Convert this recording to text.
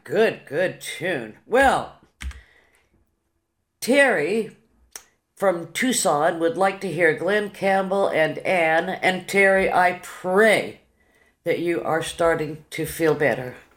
Good tune. Well, Terry from Tucson would like to hear Glenn Campbell and Anne. And Terry, I pray that you are starting to feel better.